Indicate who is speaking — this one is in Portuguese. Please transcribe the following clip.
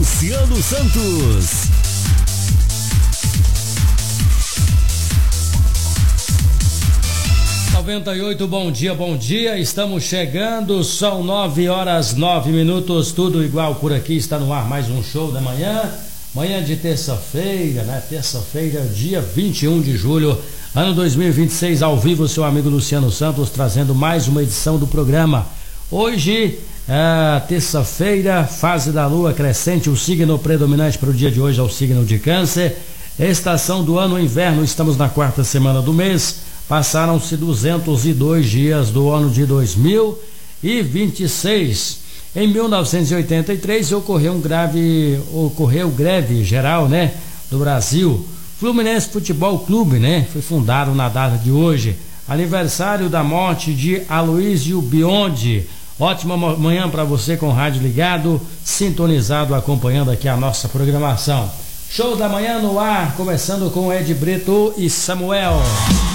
Speaker 1: Luciano Santos.
Speaker 2: Bom dia, estamos chegando, são 9h09, tudo igual por aqui, está no ar mais um show da manhã de terça-feira, né? Terça-feira, dia 21 de julho, ano 2026, ao vivo, seu amigo Luciano Santos, trazendo mais uma edição do programa. Hoje, terça-feira, fase da lua crescente, o signo predominante para o dia de hoje é o signo de Câncer, estação do ano inverno, estamos na quarta semana do mês. Passaram-se 202 dias do ano de 2026. Em 1983 ocorreu greve geral, né, do Brasil. Fluminense Futebol Clube, né, foi fundado na data de hoje. Aniversário da morte de Aloysio Biondi. Ótima manhã para você com o rádio ligado, sintonizado, acompanhando aqui a nossa programação. Show da manhã no ar, começando com Ed Brito e Samuel.